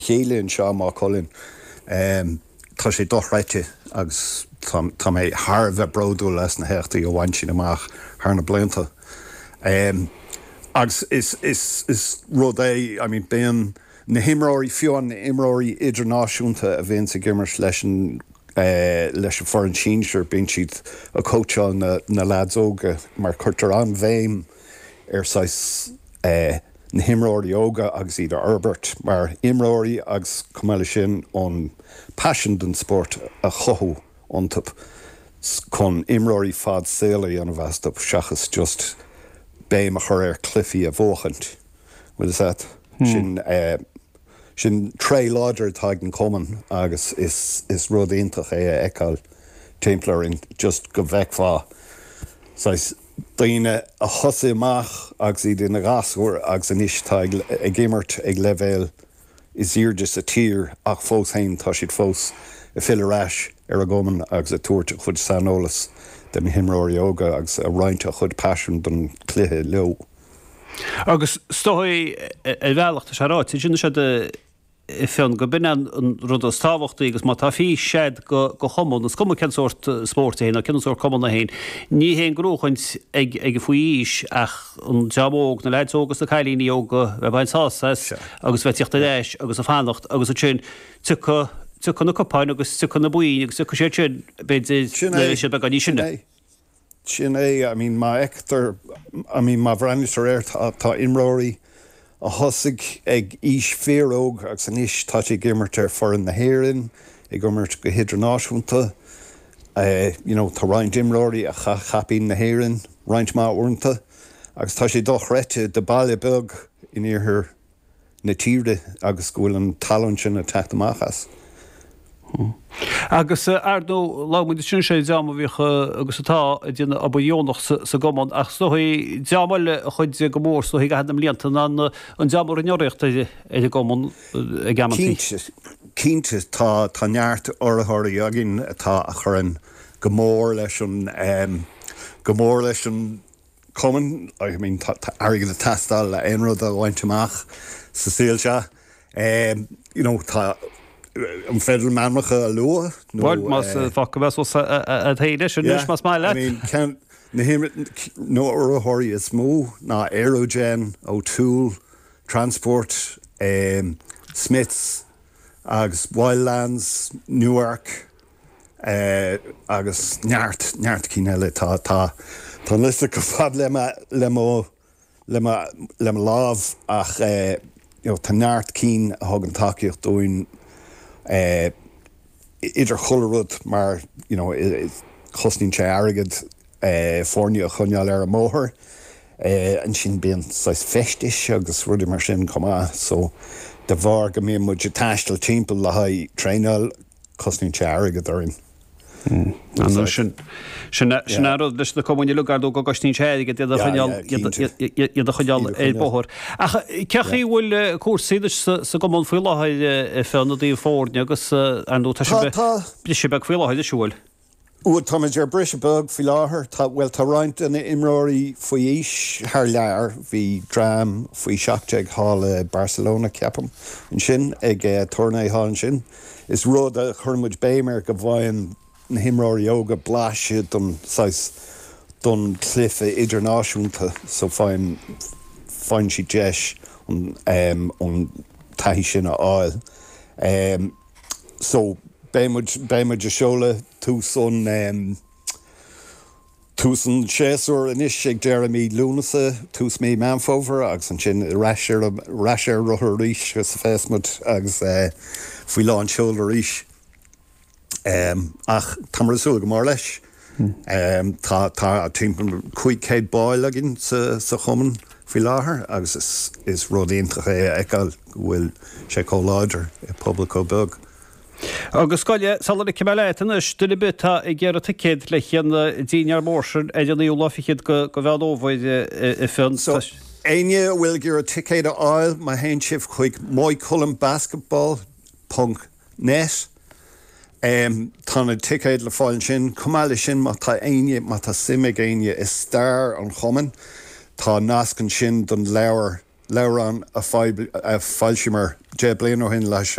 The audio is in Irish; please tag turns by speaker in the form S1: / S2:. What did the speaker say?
S1: chéile an seo má Colin. Tá sé dochreite agus tá mé Harbheith broú leis na heachtaí go bhain sin amach thar na blianta. Agus is rud é, I mean, ben na himráí fiúan na imráí idirnáisiúnta a bhíonn sa gimmers leis an foreign sínsir bíonn siad a coachá na lads óga mar chuirtar an bhéim sais na himráí óga agus iad Herbert mar imráí agus cumáile sin an passion den sport a chothú antap chun imráí fad saolaí an bhheastap seachas just béim a chur cliffií a bhóchant. What is that? Sin tré láidir taig an common agus is rud iontach eáil timpplair just go bheicfá. Sais daoine a thosa amach agus iad ina gasúir agus an isteig ag gimmert ag levéil is just a tír ach fós hain tá siad fós a fileráis a goman agus a túirt a chud sanolas den himráí óga agus a roiint a chud passion don cluthe leo.
S2: Agus stoí bhealachta se ráid, sin se de fin go bin an rud as táhachttaí agus má tá fí séad go chomón, as cuma censort sport héin a cinúir common na héin. Ní héon grúchaint ag faoís ach an jobóg na leidsógus na cailíní óga a bhain sás agus bheitiocht a leis agus a fannacht agus a tún tu na copáin agus tu na buí agus tu sé tún beidir sé be gan ní sinne.
S1: Sin é, I mean, má ectar, I mean, má bhreinisteir tá imróí a thosaigh ag ís féróg agus an is tá sé gimmert foran na héireann ag gimmert go hidirnáisiúnta. Tá roiint imróí a chapín na héireann, roiint má uanta, agus tá sé dochreite de bailile beg in iarthar na tíre agus bhfuil an talún sin a techt amachchas.
S2: Agus ardó lámuid sin sé deama bhícha agus atá dtíana a bhíonnach sa gomán ach soí deamáile a chuid go mór so go hadam líanta an deamú an neoreachta é gomán a gamantaí.
S1: Cínte tá neart orthathirí agin atá a churann go mór leis an common, I mean, tá airgad a tastal le aonrad a bhaint amach sa síoilse. Tá an federal manmacha a lua.
S2: Bhaid mas faca bhesos a théide sin nuis mas mai le.
S1: I mean, nó orthathirí is mó ná Aerogen, O'Toole, Transport, Smiths, agus Wildlands, Newark, agus neart cíneile tá lista go fad le lámh ach tá neart cín a thug an takeíocht dúin idir cholarúd mar chosnín sé airgad fórne a chuneal ar a móthir an sin bíon festis agus ruidir mar sin comá so de bhar go mé muid taistal timppla le haid tréáil chosnín sé airgad arin.
S2: Sin arad leis na comúine lugarú go gastín séige iad a chuideal é bóthir. Cechaí bhfuil cuasaí sa gomán fuileáid féannaí fórne agus anú tá sé beh fuileáid siúil.
S1: Táid ar bris beg fi láthair bhfuil tá roiint in imráí faoís th lear hí drám faoi seachteag hála Barcelona ceapam an sin ag tornaí háin sin. Is rud a churmuid béimar go bhhain na himráí óga blaise don cliffe idirnáisiúnta so fáin si deis an taithí sin a áil. So béimid a seola túsan séasúr inis ag Jeremy Lunasa tús mé manfóver agus an sin raisiir ruthir ríis gus fésmud agus faoi lá an seola ríis. Ach tamrasúla go mór leis. Tá timppla chuig céad báil agin sa chumann faoi láthair agus is rud iontach eáil bhfuil sé cóláidir i publicó beg.
S2: Agus scoile salar i cimeléitina stúla bita i ggéar a ticéad le chéanna dínear mórsir éidir íú láfichiid go bhealómhaid i fin.
S1: Aine bhfuil gur a ticéad a áil má haon sibh chuig Moy Cullen basketball.net. Tána ticéad le fáil sin, cumáile sin má tá aine má tá simig aine is stair an choman, tá nascan sin don leabhar Leran a fáilsimar Jé blian ó hin leis